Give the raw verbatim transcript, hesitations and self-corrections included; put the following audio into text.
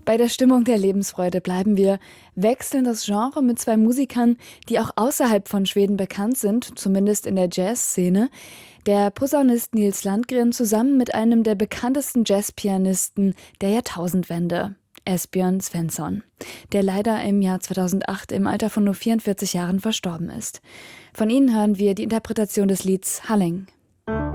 Bei der Stimmung der Lebensfreude bleiben wir, wechseln das Genre mit zwei Musikern, die auch außerhalb von Schweden bekannt sind, zumindest in der Jazzszene. Der Posaunist Nils Landgren zusammen mit einem der bekanntesten Jazzpianisten der Jahrtausendwende, Esbjörn Svensson, der leider im Jahr zweitausendacht im Alter von nur vierundvierzig Jahren verstorben ist. Von ihnen hören wir die Interpretation des Lieds Halling.